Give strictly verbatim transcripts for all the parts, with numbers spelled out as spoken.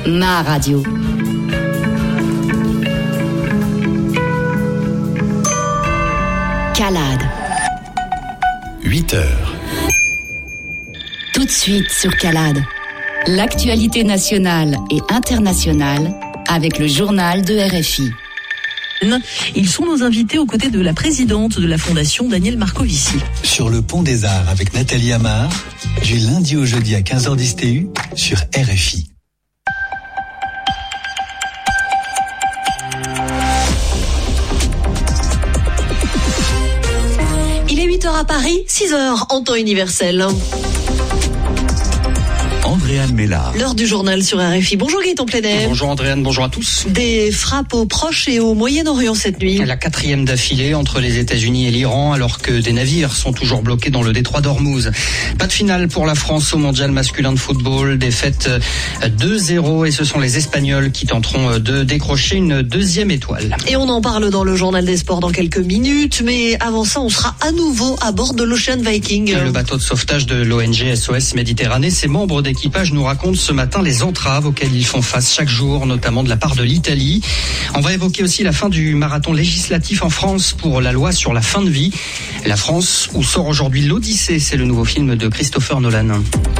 ma radio. Calade. huit heures. Tout de suite sur Calade. L'actualité nationale et internationale avec le journal de R F I. Ils sont nos invités aux côtés de la présidente de la Fondation, Danielle Marcovici. Sur le Pont des Arts avec Nathalie Amar, du lundi au jeudi à quinze heures dix T U sur R F I. Il est huit heures à Paris, six heures en temps universel. Andréane Mélard. L'heure du journal sur R F I. Bonjour Gaëtan Plenet. Bonjour Andréane, bonjour à tous. Des frappes au Proche et au Moyen-Orient cette nuit. La quatrième d'affilée entre les États-Unis et l'Iran, alors que des navires sont toujours bloqués dans le détroit d'Ormuz. Pas de finale pour la France au mondial masculin de football. Défaite deux zéro et ce sont les Espagnols qui tenteront de décrocher une deuxième étoile. Et on en parle dans le journal des sports dans quelques minutes. Mais avant ça, on sera à nouveau à bord de l'Ocean Viking. Le bateau de sauvetage de l'O N G S O S Méditerranée, ses membres d'équipage nous racontent ce matin les entraves auxquelles ils font face chaque jour, notamment de la part de l'Italie. On va évoquer aussi la fin du marathon législatif en France pour la loi sur la fin de vie. La France où sort aujourd'hui l'Odyssée, c'est le nouveau film de Christopher Nolan.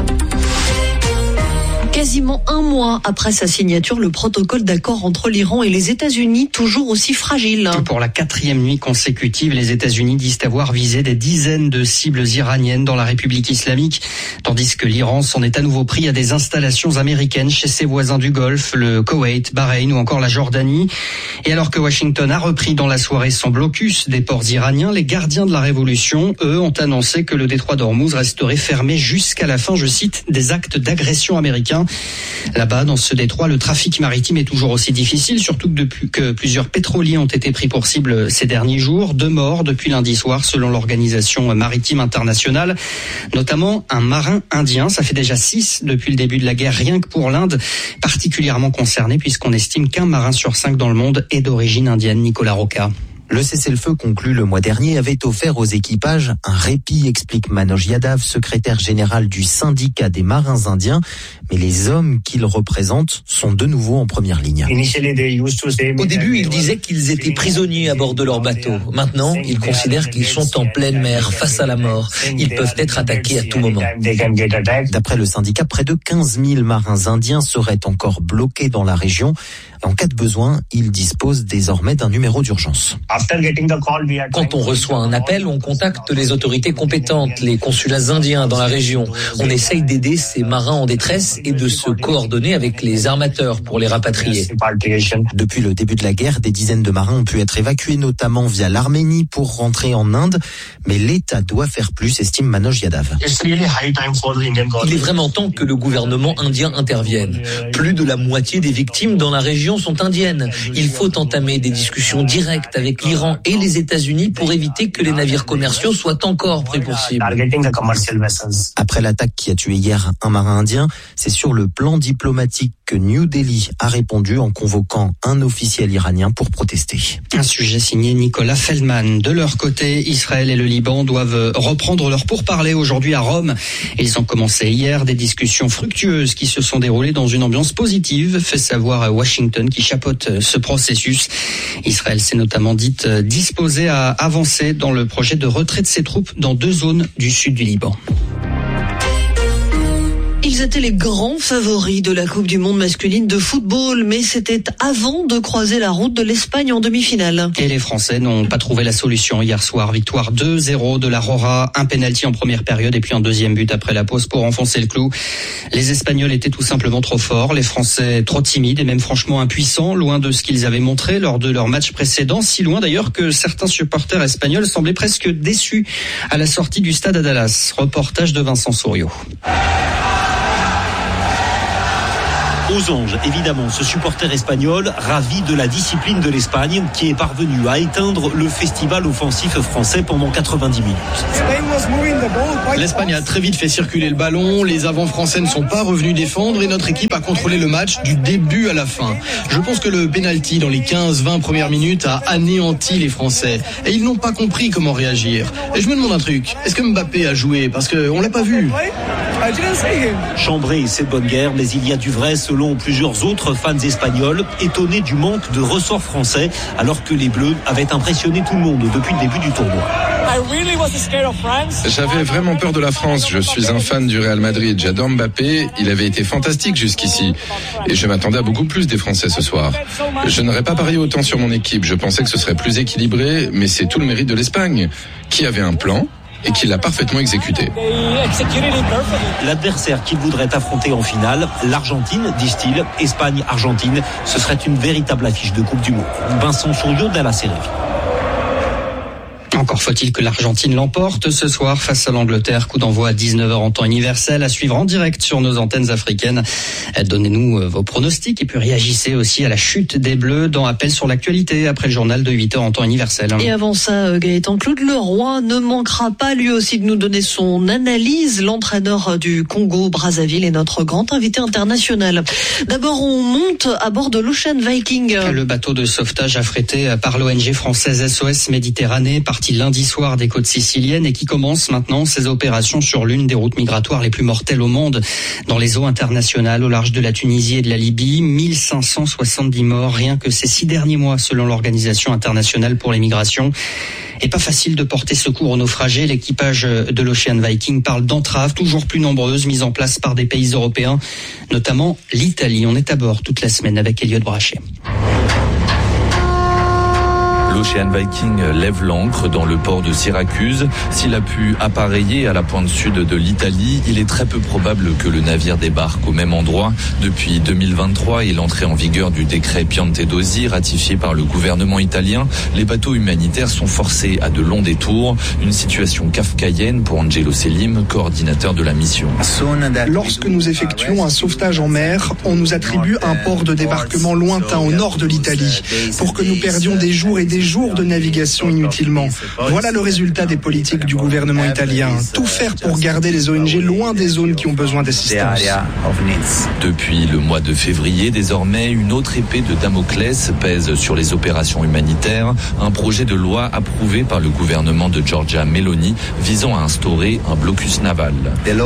Quasiment un mois après sa signature, le protocole d'accord entre l'Iran et les États-Unis, toujours aussi fragile. Pour la quatrième nuit consécutive, les États-Unis disent avoir visé des dizaines de cibles iraniennes dans la République islamique, tandis que l'Iran s'en est à nouveau pris à des installations américaines chez ses voisins du Golfe, le Koweït, Bahreïn ou encore la Jordanie. Et alors que Washington a repris dans la soirée son blocus des ports iraniens, les gardiens de la révolution, eux, ont annoncé que le détroit d'Ormuz resterait fermé jusqu'à la fin, je cite, des actes d'agression américains. Là-bas, dans ce détroit, le trafic maritime est toujours aussi difficile, surtout que depuis que plusieurs pétroliers ont été pris pour cible ces derniers jours. Deux morts depuis lundi soir, selon l'Organisation maritime internationale, notamment un marin indien. Ça fait déjà six depuis le début de la guerre, rien que pour l'Inde, particulièrement concernée, puisqu'on estime qu'un marin sur cinq dans le monde est d'origine indienne. Nicolas Roca. Le cessez-le-feu conclu le mois dernier avait offert aux équipages un répit, explique Manoj Yadav, secrétaire général du syndicat des marins indiens. Mais les hommes qu'ils représentent sont de nouveau en première ligne. Au début, ils disaient qu'ils étaient prisonniers à bord de leur bateau. Maintenant, ils considèrent qu'ils sont en pleine mer, face à la mort. Ils peuvent être attaqués à tout moment. D'après le syndicat, près de quinze mille marins indiens seraient encore bloqués dans la région. En cas de besoin, ils disposent désormais d'un numéro d'urgence. Quand on reçoit un appel, on contacte les autorités compétentes, les consulats indiens dans la région. On essaye d'aider ces marins en détresse et de se coordonner avec les armateurs pour les rapatrier. Depuis le début de la guerre, des dizaines de marins ont pu être évacués, notamment via l'Arménie, pour rentrer en Inde. Mais l'État doit faire plus, estime Manoj Yadav. Il est vraiment temps que le gouvernement indien intervienne. Plus de la moitié des victimes dans la région sont indiennes. Il faut entamer des discussions directes avec l'Iran et les États-Unis pour éviter que les navires commerciaux soient encore pris pour cible. Après l'attaque qui a tué hier un marin indien, c'est sur le plan diplomatique que New Delhi a répondu en convoquant un officiel iranien pour protester. Un sujet signé Nicolas Feldman. De leur côté, Israël et le Liban doivent reprendre leur pourparlers aujourd'hui à Rome. Ils ont commencé hier des discussions fructueuses qui se sont déroulées dans une ambiance positive, fait savoir Washington qui chapeaute ce processus. Israël s'est notamment dite disposée à avancer dans le projet de retrait de ses troupes dans deux zones du sud du Liban. Ils étaient les grands favoris de la Coupe du Monde masculine de football, mais c'était avant de croiser la route de l'Espagne en demi-finale. Et les Français n'ont pas trouvé la solution hier soir. Victoire deux zéro de la Rora, un pénalty en première période et puis un deuxième but après la pause pour enfoncer le clou. Les Espagnols étaient tout simplement trop forts, les Français trop timides et même franchement impuissants, loin de ce qu'ils avaient montré lors de leur match précédent, si loin d'ailleurs que certains supporters espagnols semblaient presque déçus à la sortie du stade à Dallas. Reportage de Vincent Souriau. Aux anges, évidemment, ce supporter espagnol, ravi de la discipline de l'Espagne, qui est parvenu à éteindre le festival offensif français pendant quatre-vingt-dix minutes. L'Espagne a très vite fait circuler le ballon, les avants français ne sont pas revenus défendre et notre équipe a contrôlé le match du début à la fin. Je pense que le penalty dans les quinze vingt premières minutes a anéanti les Français et ils n'ont pas compris comment réagir. Et je me demande un truc, est-ce que Mbappé a joué? Parce qu'on l'a pas vu. Chambré, c'est de bonne guerre, mais il y a du vrai selon selon plusieurs autres fans espagnols, étonnés du manque de ressort français, alors que les Bleus avaient impressionné tout le monde depuis le début du tournoi. J'avais vraiment peur de la France. Je suis un fan du Real Madrid. J'adore Mbappé. Il avait été fantastique jusqu'ici. Et je m'attendais à beaucoup plus des Français ce soir. Je n'aurais pas parié autant sur mon équipe. Je pensais que ce serait plus équilibré, mais c'est tout le mérite de l'Espagne, qui avait un plan et qui l'a parfaitement exécuté. L'adversaire qu'il voudrait affronter en finale, l'Argentine, disent-ils, Espagne-Argentine, ce serait une véritable affiche de Coupe du Monde. Vincent Souriau de la série. Encore faut-il que l'Argentine l'emporte ce soir face à l'Angleterre. Coup d'envoi à dix-neuf heures en temps universel, à suivre en direct sur nos antennes africaines. Donnez-nous vos pronostics et puis réagissez aussi à la chute des Bleus dans Appel sur l'actualité après le journal de huit heures en temps universel. Et avant ça, Gaëtan Claude Leroy ne manquera pas lui aussi de nous donner son analyse. L'entraîneur du Congo-Brazzaville est notre grand invité international. D'abord, on monte à bord de l'Ocean Viking. Le bateau de sauvetage affrété par l'O N G française S O S Méditerranée, parti lundi soir des côtes siciliennes et qui commence maintenant ses opérations sur l'une des routes migratoires les plus mortelles au monde, dans les eaux internationales au large de la Tunisie et de la Libye. mille cinq cent soixante-dix morts rien que ces six derniers mois selon l'Organisation internationale pour les migrations. Et pas facile de porter secours aux naufragés. L'équipage de l'Ocean Viking parle d'entraves toujours plus nombreuses mises en place par des pays européens, notamment l'Italie. On est à bord toute la semaine avec Elliot Brachet. L'Ocean Viking lève l'ancre dans le port de Syracuse. S'il a pu appareiller à la pointe sud de l'Italie, il est très peu probable que le navire débarque au même endroit. Depuis deux mille vingt-trois et l'entrée en vigueur du décret Piantedosi ratifié par le gouvernement italien, les bateaux humanitaires sont forcés à de longs détours. Une situation kafkaïenne pour Angelo Selim, coordinateur de la mission. Lorsque nous effectuons un sauvetage en mer, on nous attribue un port de débarquement lointain au nord de l'Italie pour que nous perdions des jours et des jours de navigation inutilement. Voilà le résultat des politiques du gouvernement italien. Tout faire pour garder les O N G loin des zones qui ont besoin d'assistance. Depuis le mois de février, désormais, une autre épée de Damoclès pèse sur les opérations humanitaires. Un projet de loi approuvé par le gouvernement de Giorgia Meloni visant à instaurer un blocus naval.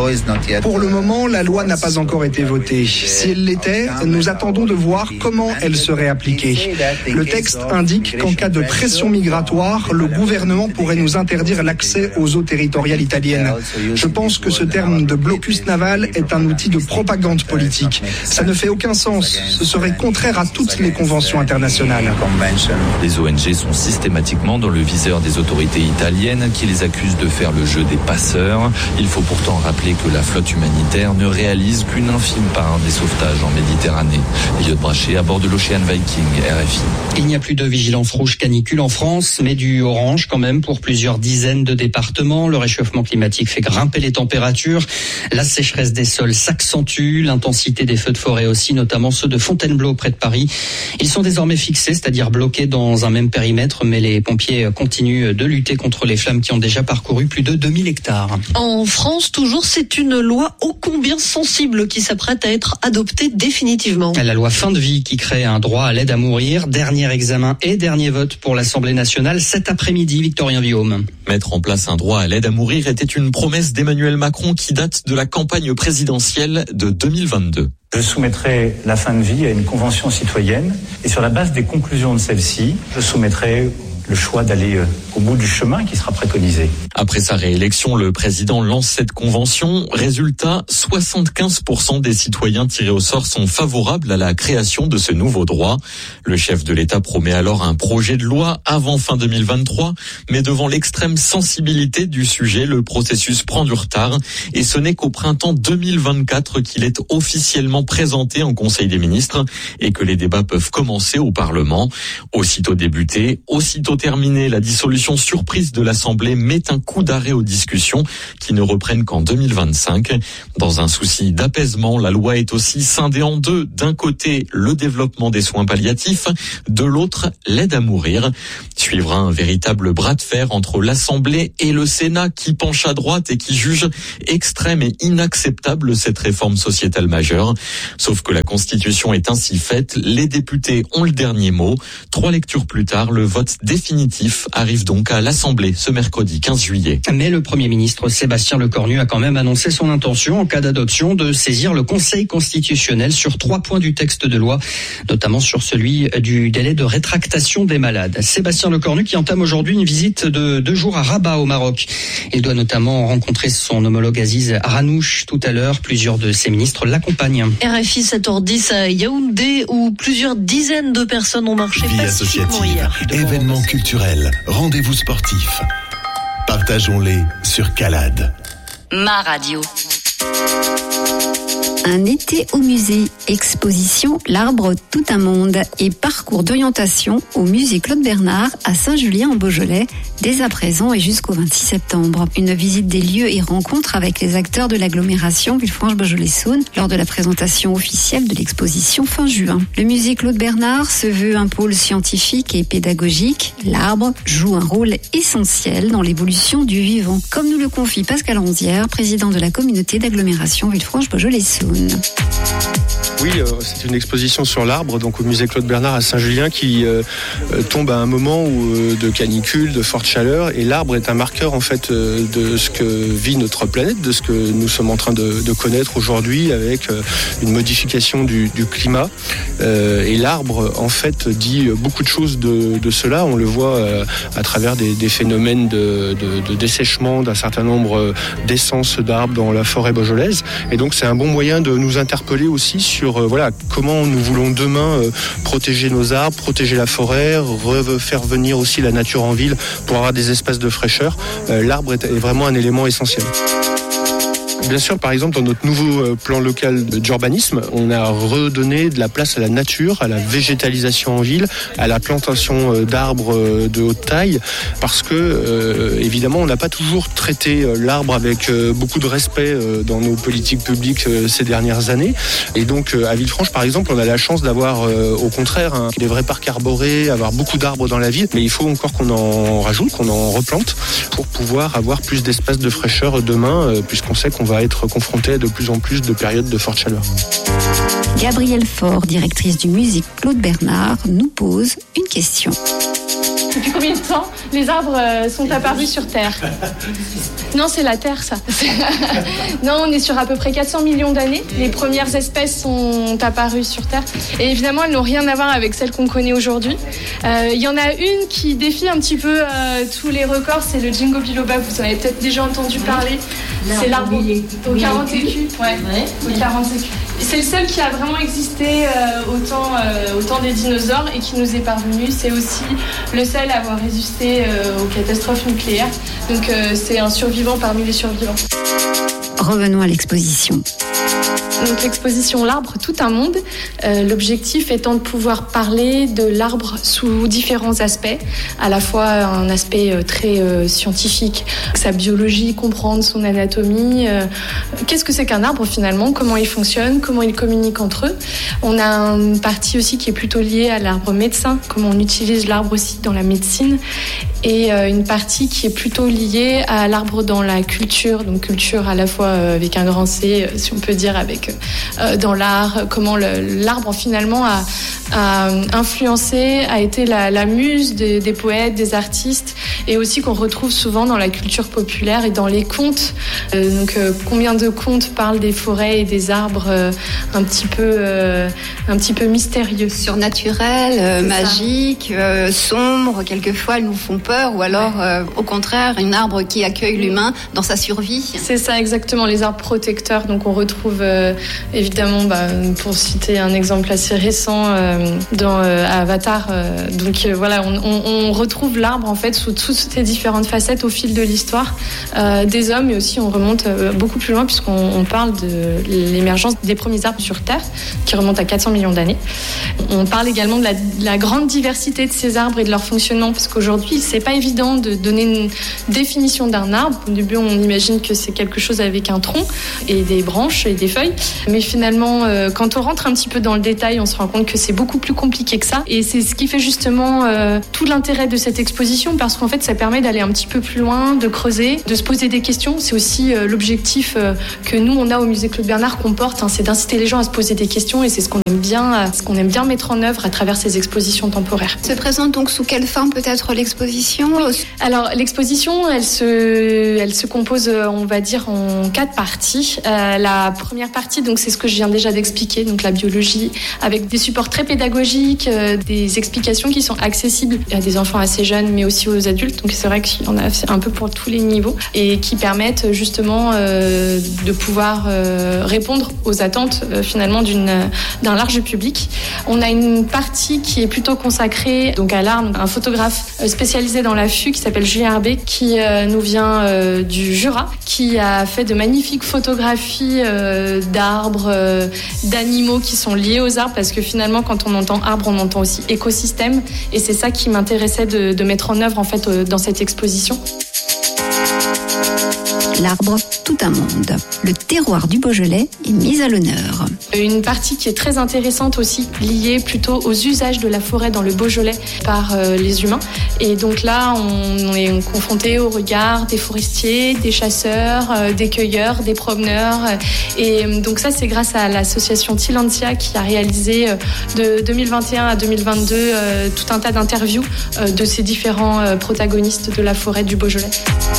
Pour le moment, la loi n'a pas encore été votée. Si elle l'était, nous attendons de voir comment elle serait appliquée. Le texte indique qu'en cas de pression migratoire, le gouvernement pourrait nous interdire l'accès aux eaux territoriales italiennes. Je pense que ce terme de blocus naval est un outil de propagande politique. Ça ne fait aucun sens. Ce serait contraire à toutes les conventions internationales. Les O N G sont systématiquement dans le viseur des autorités italiennes qui les accusent de faire le jeu des passeurs. Il faut pourtant rappeler que la flotte humanitaire ne réalise qu'une infime part des sauvetages en Méditerranée. Elliot Brachet à bord de l'Ocean Viking, R F I. Il n'y a plus de vigilance rouge canicule en France, mais du orange quand même pour plusieurs dizaines de départements. Le réchauffement climatique fait grimper les températures. La sécheresse des sols s'accentue. L'intensité des feux de forêt aussi, notamment ceux de Fontainebleau près de Paris. Ils sont désormais fixés, c'est-à-dire bloqués dans un même périmètre, mais les pompiers continuent de lutter contre les flammes qui ont déjà parcouru plus de deux mille hectares. En France, toujours, c'est une loi ô combien sensible qui s'apprête à être adoptée définitivement. La loi fin de vie qui crée un droit à l'aide à mourir. Dernier examen et dernier vote pour l'Assemblée nationale cet après-midi. Victorien Villaume. Mettre en place un droit à l'aide à mourir était une promesse d'Emmanuel Macron qui date de la campagne présidentielle de deux mille vingt-deux. Je soumettrai la fin de vie à une convention citoyenne et sur la base des conclusions de celle-ci, je soumettrai le choix d'aller au bout du chemin qui sera préconisé. Après sa réélection, le président lance cette convention. Résultat, soixante-quinze pour cent des citoyens tirés au sort sont favorables à la création de ce nouveau droit. Le chef de l'État promet alors un projet de loi avant fin deux mille vingt-trois, mais devant l'extrême sensibilité du sujet, le processus prend du retard et ce n'est qu'au printemps deux mille vingt-quatre qu'il est officiellement présenté en Conseil des ministres et que les débats peuvent commencer au Parlement. Aussitôt débuté, aussitôt terminé, la dissolution surprise de l'Assemblée met un coup d'arrêt aux discussions qui ne reprennent qu'en deux mille vingt-cinq. Dans un souci d'apaisement, la loi est aussi scindée en deux. D'un côté, le développement des soins palliatifs, de l'autre, l'aide à mourir. Suivra un véritable bras de fer entre l'Assemblée et le Sénat qui penche à droite et qui juge extrême et inacceptable cette réforme sociétale majeure. Sauf que la Constitution est ainsi faite, les députés ont le dernier mot. Trois lectures plus tard, le vote définitif définitif arrive donc à l'Assemblée ce mercredi quinze juillet. Mais le Premier ministre Sébastien Lecornu a quand même annoncé son intention, en cas d'adoption, de saisir le Conseil constitutionnel sur trois points du texte de loi, notamment sur celui du délai de rétractation des malades. Sébastien Lecornu qui entame aujourd'hui une visite de deux jours à Rabat au Maroc. Il doit notamment rencontrer son homologue Aziz Ranouch tout à l'heure. Plusieurs de ses ministres l'accompagnent. R F I sept heures dix à Yaoundé où plusieurs dizaines de personnes ont marché Vie pacifiquement hier. Événements culturels, rendez-vous sportifs. Partageons-les sur Calade. Ma radio. Un été au musée, exposition L'arbre tout un monde et parcours d'orientation au musée Claude Bernard à Saint-Julien en Beaujolais, dès à présent et jusqu'au vingt-six septembre. Une visite des lieux et rencontre avec les acteurs de l'agglomération Villefranche-Beaujolais-Saône lors de la présentation officielle de l'exposition fin juin. Le musée Claude Bernard se veut un pôle scientifique et pédagogique. L'arbre joue un rôle essentiel dans l'évolution du vivant, comme nous le confie Pascal Ronzière, président de la communauté d'agglomération Villefranche-Beaujolais-Saône. Oui, euh, c'est une exposition sur l'arbre, donc au musée Claude Bernard à Saint-Julien, qui euh, tombe à un moment où, euh, de canicule, de forte chaleur, et l'arbre est un marqueur en fait euh, de ce que vit notre planète, de ce que nous sommes en train de, de connaître aujourd'hui avec euh, une modification du, du climat. Euh, et l'arbre en fait dit beaucoup de choses de, de cela. On le voit euh, à travers des, des phénomènes de, de, de dessèchement d'un certain nombre d'essences d'arbres dans la forêt beaujolaise. Et donc c'est un bon moyen de nous interpeller aussi sur euh, voilà, comment nous voulons demain euh, protéger nos arbres, protéger la forêt, refaire venir aussi la nature en ville pour avoir des espaces de fraîcheur. Euh, l'arbre est, est vraiment un élément essentiel. Bien sûr, par exemple, dans notre nouveau plan local d'urbanisme, on a redonné de la place à la nature, à la végétalisation en ville, à la plantation d'arbres de haute taille, parce que, euh, évidemment, on n'a pas toujours traité l'arbre avec beaucoup de respect dans nos politiques publiques ces dernières années. Et donc, à Villefranche, par exemple, on a la chance d'avoir, euh, au contraire, hein, des vrais parcs arborés, avoir beaucoup d'arbres dans la ville, mais il faut encore qu'on en rajoute, qu'on en replante, pour pouvoir avoir plus d'espace de fraîcheur demain, euh, puisqu'on sait qu'on va être confronté à de plus en plus de périodes de forte chaleur. Gabrielle Faure, directrice du musée Claude Bernard, nous pose une question. Depuis combien de temps les arbres sont apparus sur Terre ? Non, c'est la Terre, ça. Non, on est sur à peu près quatre cents millions d'années. Les premières espèces sont apparues sur Terre. Et évidemment, elles n'ont rien à voir avec celles qu'on connaît aujourd'hui. Euh, il y en a une qui défie un petit peu euh, tous les records, c'est le Ginkgo biloba. Vous en avez peut-être déjà entendu parler. C'est l'arbre au quarante écus. Ouais, ouais, au quarante écus. C'est le seul qui a vraiment existé euh, au, temps, euh, au temps des dinosaures et qui nous est parvenu. C'est aussi le seul à avoir résisté euh, aux catastrophes nucléaires. Donc euh, c'est un survivant parmi les survivants. Revenons à l'exposition. Donc l'exposition L'arbre tout un monde, euh, l'objectif étant de pouvoir parler de l'arbre sous différents aspects, à la fois un aspect euh, très euh, scientifique, sa biologie, comprendre son anatomie, euh, qu'est-ce que c'est qu'un arbre finalement, comment il fonctionne, comment ils communiquent entre eux. On a une partie aussi qui est plutôt liée à l'arbre médecin, comment on utilise l'arbre aussi dans la médecine, et euh, une partie qui est plutôt liée à l'arbre dans la culture, donc culture à la fois euh, avec un grand C, euh, si on peut dire, avec euh, dans l'art, comment le, l'arbre finalement a, a influencé, a été la, la muse des, des poètes, des artistes, et aussi qu'on retrouve souvent dans la culture populaire et dans les contes. Euh, donc euh, combien de contes parlent des forêts et des arbres euh, un petit peu euh, un petit peu mystérieux, surnaturels, euh, magiques, euh, sombres, quelquefois elles nous font peur, ou alors ouais. euh, au contraire un arbre qui accueille l'humain dans sa survie. C'est ça exactement, les arbres protecteurs. Donc on retrouve euh, évidemment, bah, pour citer un exemple assez récent, euh, dans euh, Avatar. Euh, donc euh, voilà, on, on, on retrouve l'arbre en fait sous toutes ces différentes facettes au fil de l'histoire euh, des hommes, et aussi on remonte euh, beaucoup plus loin puisqu'on on parle de l'émergence des premiers arbres sur Terre qui remonte à quatre cents millions d'années. On parle également de la, de la grande diversité de ces arbres et de leur fonctionnement, parce qu'aujourd'hui c'est pas évident de donner une définition d'un arbre. Au début on imagine que c'est quelque chose avec un tronc et des branches et des feuilles, mais finalement euh, quand on rentre un petit peu dans le détail, on se rend compte que c'est beaucoup beaucoup plus compliqué que ça. Et c'est ce qui fait justement euh, tout l'intérêt de cette exposition, parce qu'en fait, ça permet d'aller un petit peu plus loin, de creuser, de se poser des questions. C'est aussi euh, l'objectif euh, que nous, on a au musée Claude Bernard qu'on porte, hein, c'est d'inciter les gens à se poser des questions, et c'est ce qu'on aime bien, euh, ce qu'on aime bien mettre en œuvre à travers ces expositions temporaires. Se présente donc sous quelle forme peut-être l'exposition ? Alors l'exposition, elle se, elle se compose, on va dire, en quatre parties. Euh, la première partie, donc c'est ce que je viens déjà d'expliquer, donc la biologie, avec des supports très pédagogiques, euh, des explications qui sont accessibles à des enfants assez jeunes, mais aussi aux adultes. Donc c'est vrai qu'il y en a un peu pour tous les niveaux et qui permettent justement euh, de pouvoir euh, répondre aux attentes euh, finalement d'une, d'un large public. On a une partie qui est plutôt consacrée donc à l'art, un photographe spécialisé dans l'affût qui s'appelle Julien Herbet, qui euh, nous vient euh, du Jura, qui a fait de magnifiques photographies euh, d'arbres, euh, d'animaux qui sont liés aux arbres, parce que finalement quand on entend arbre, on entend aussi écosystème, et c'est ça qui m'intéressait de, de mettre en œuvre en fait euh, dans cette exposition. L'arbre, tout un monde. Le terroir du Beaujolais est mis à l'honneur. Une partie qui est très intéressante aussi, liée plutôt aux usages de la forêt dans le Beaujolais par euh, les humains. Et donc là, on, on est confronté au regard des forestiers, des chasseurs, euh, des cueilleurs, des promeneurs. Et euh, donc ça, c'est grâce à l'association Tilantia qui a réalisé euh, de deux mille vingt et un à deux mille vingt-deux euh, tout un tas d'interviews euh, de ces différents euh, protagonistes de la forêt du Beaujolais.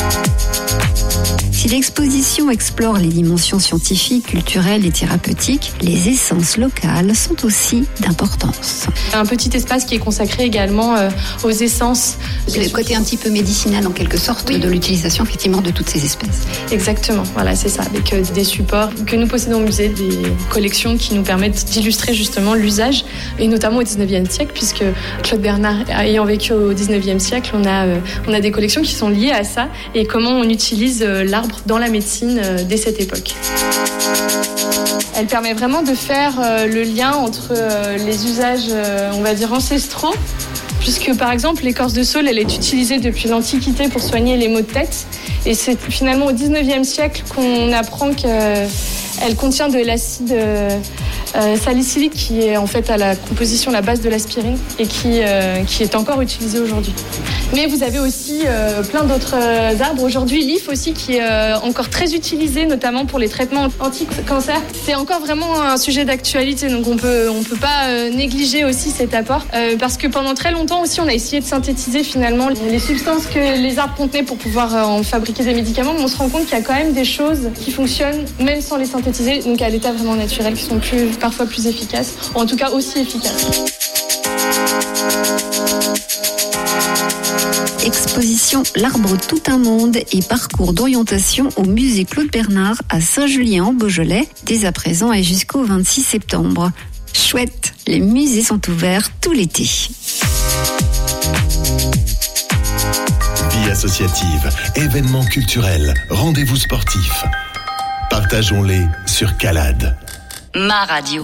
Si l'exposition explore les dimensions scientifiques, culturelles et thérapeutiques, les essences locales sont aussi d'importance. Un petit espace qui est consacré également euh, aux essences. Le côté un petit peu médicinal en quelque sorte, oui, de l'utilisation effectivement de toutes ces espèces. Exactement, voilà, c'est ça, avec euh, des supports que nous possédons au musée, des collections qui nous permettent d'illustrer justement l'usage, et notamment au dix-neuvième siècle, puisque Claude Bernard ayant vécu au dix-neuvième siècle, on a, euh, on a des collections qui sont liées à ça, et comment on utilise euh, l'arbre dans la médecine euh, dès cette époque. Elle permet vraiment de faire euh, le lien entre euh, les usages, euh, on va dire, ancestraux, puisque par exemple l'écorce de saule, elle est utilisée depuis l'Antiquité pour soigner les maux de tête, et c'est finalement au dix-neuvième siècle qu'on apprend qu'elle euh, contient de l'acide euh, euh, salicylique qui est en fait à la composition, la base de l'aspirine, et qui, euh, qui est encore utilisée aujourd'hui. Mais vous avez aussi euh, plein d'autres euh, arbres. Aujourd'hui, l'if aussi qui est euh, encore très utilisé, notamment pour les traitements anti-cancer. C'est encore vraiment un sujet d'actualité, donc on peut, on peut pas euh, négliger aussi cet apport. Euh, parce que pendant très longtemps aussi, on a essayé de synthétiser finalement les substances que les arbres contenaient pour pouvoir euh, en fabriquer des médicaments. Mais on se rend compte qu'il y a quand même des choses qui fonctionnent même sans les synthétiser, donc à l'état vraiment naturel, qui sont plus, parfois plus efficaces, ou en tout cas aussi efficaces. Exposition L'arbre tout un monde et parcours d'orientation au musée Claude Bernard à Saint-Julien-en-Beaujolais, dès à présent et jusqu'au vingt-six septembre. Chouette, les musées sont ouverts tout l'été. Vie associative, événements culturels, rendez-vous sportifs. Partageons-les sur Calade. Ma radio.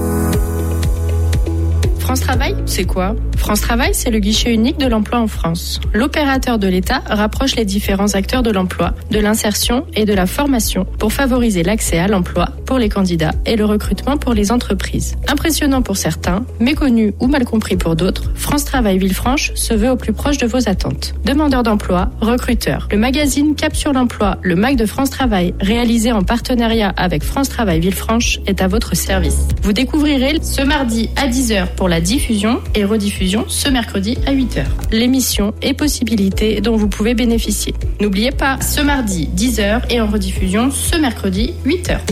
France Travail, c'est quoi ? France Travail, c'est le guichet unique de l'emploi en France. L'opérateur de l'État rapproche les différents acteurs de l'emploi, de l'insertion et de la formation pour favoriser l'accès à l'emploi pour les candidats et le recrutement pour les entreprises. Impressionnant pour certains, méconnu ou mal compris pour d'autres, France Travail Villefranche se veut au plus proche de vos attentes. Demandeurs d'emploi, recruteurs. Le magazine Cap sur l'emploi, le M A C de France Travail, réalisé en partenariat avec France Travail Villefranche, est à votre service. Vous découvrirez ce mardi à dix heures pour la diffusion et rediffusion ce mercredi à huit heures. L'émission et possibilités dont vous pouvez bénéficier. N'oubliez pas, ce mardi dix heures et en rediffusion ce mercredi huit heures.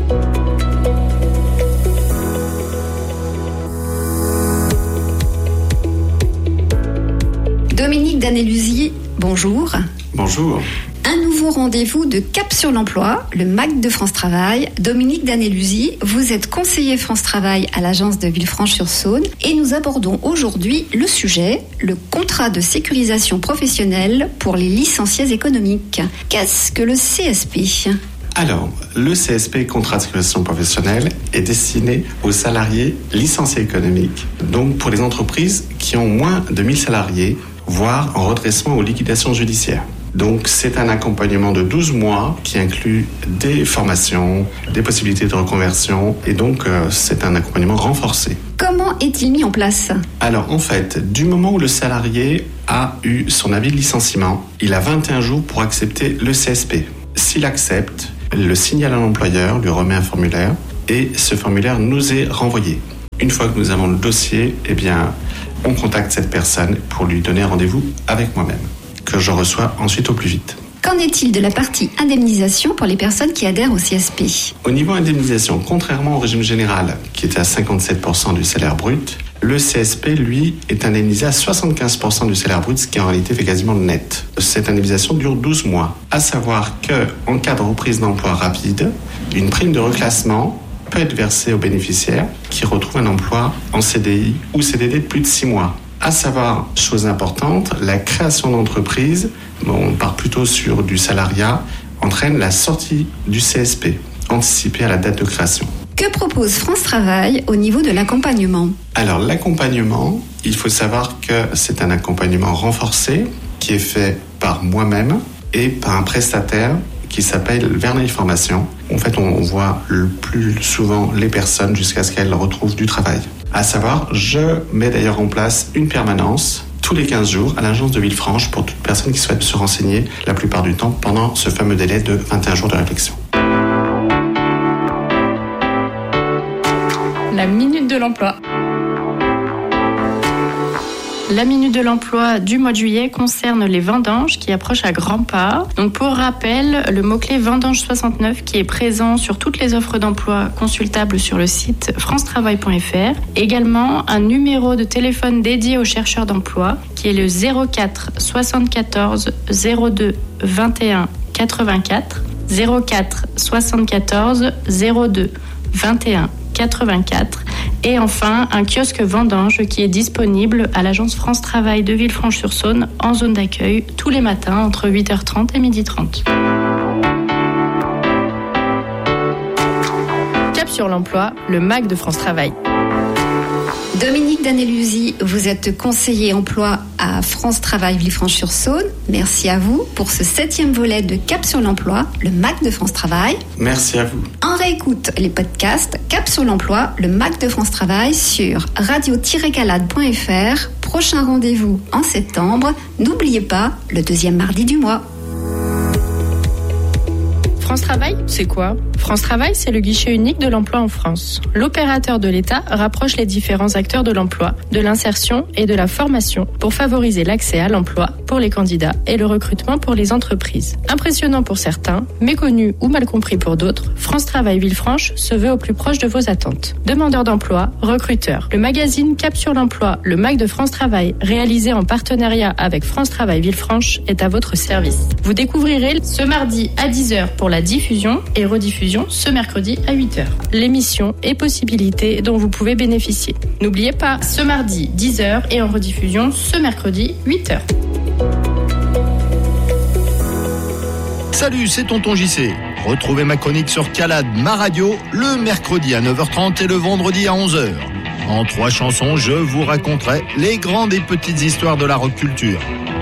Dominique Danelusi, bonjour. Bonjour. Un nouveau rendez-vous de Cap sur l'emploi, le M A C de France Travail. Dominique Danelusi, vous êtes conseiller France Travail à l'agence de Villefranche-sur-Saône et nous abordons aujourd'hui le sujet, le contrat de sécurisation professionnelle pour les licenciés économiques. Qu'est-ce que le C S P ? Alors, le C S P, contrat de sécurisation professionnelle, est destiné aux salariés licenciés économiques, donc pour les entreprises qui ont moins de mille salariés, voire en redressement ou liquidation judiciaire. Donc, c'est un accompagnement de douze mois qui inclut des formations, des possibilités de reconversion et donc euh, c'est un accompagnement renforcé. Comment est-il mis en place ? Alors en fait, du moment où le salarié a eu son avis de licenciement, il a vingt et un jours pour accepter le C S P. S'il accepte, il le signale à l'employeur, lui remet un formulaire et ce formulaire nous est renvoyé. Une fois que nous avons le dossier, eh bien, on contacte cette personne pour lui donner rendez-vous avec moi-même, que je reçois ensuite au plus vite. Qu'en est-il de la partie indemnisation pour les personnes qui adhèrent au C S P ? Au niveau indemnisation, contrairement au régime général, qui était à cinquante-sept pour cent du salaire brut, le C S P, lui, est indemnisé à soixante-quinze pour cent du salaire brut, ce qui en réalité fait quasiment le net. Cette indemnisation dure douze mois. À savoir qu'en cas de reprise d'emploi rapide, une prime de reclassement peut être versée aux bénéficiaires qui retrouvent un emploi en C D I ou C D D de plus de six mois. À savoir, chose importante, la création d'entreprise, bon, on part plutôt sur du salariat, entraîne la sortie du C S P, anticipée à la date de création. Que propose France Travail au niveau de l'accompagnement ? Alors l'accompagnement, il faut savoir que c'est un accompagnement renforcé qui est fait par moi-même et par un prestataire qui s'appelle Verneil Formation. En fait, on voit le plus souvent les personnes jusqu'à ce qu'elles retrouvent du travail. À savoir, je mets d'ailleurs en place une permanence tous les quinze jours à l'agence de Villefranche pour toute personne qui souhaite se renseigner la plupart du temps pendant ce fameux délai de vingt et un jours de réflexion. La minute de l'emploi. La minute de l'emploi du mois de juillet concerne les vendanges qui approchent à grands pas. Donc pour rappel, le mot-clé vendange soixante-neuf qui est présent sur toutes les offres d'emploi consultables sur le site france travail point f r. Également un numéro de téléphone dédié aux chercheurs d'emploi qui est le zéro quatre soixante-quatorze zéro deux vingt et un quatre-vingt-quatre. zéro quatre soixante-quatorze zéro deux vingt et un quatre-vingt-quatre. Et enfin, un kiosque vendange qui est disponible à l'agence France Travail de Villefranche-sur-Saône en zone d'accueil tous les matins entre huit heures trente et midi trente. Cap sur l'emploi, le M A C de France Travail. Dominique Danellusi, vous êtes conseiller emploi à France Travail Villefranche-sur-Saône. Merci à vous pour ce septième volet de Cap sur l'emploi, le M A C de France Travail. Merci à vous. On réécoute les podcasts Cap sur l'emploi, le M A C de France Travail sur radio tiret calade point f r. Prochain rendez-vous en septembre. N'oubliez pas, le deuxième mardi du mois. France Travail, c'est quoi ? France Travail, c'est le guichet unique de l'emploi en France. L'opérateur de l'État rapproche les différents acteurs de l'emploi, de l'insertion et de la formation pour favoriser l'accès à l'emploi pour les candidats et le recrutement pour les entreprises. Impressionnant pour certains, méconnu ou mal compris pour d'autres, France Travail Villefranche se veut au plus proche de vos attentes. Demandeurs d'emploi, recruteurs. Le magazine Cap sur l'emploi, le M A C de France Travail, réalisé en partenariat avec France Travail Villefranche, est à votre service. Vous découvrirez ce mardi à dix heures pour la diffusion et rediffusion ce mercredi à huit heures. L'émission et possibilités dont vous pouvez bénéficier. N'oubliez pas, ce mardi dix heures et en rediffusion ce mercredi huit heures. Salut, c'est Tonton J C. Retrouvez ma chronique sur Calade, ma radio, le mercredi à neuf heures trente et le vendredi à onze heures. En trois chansons, je vous raconterai les grandes et petites histoires de la rock culture.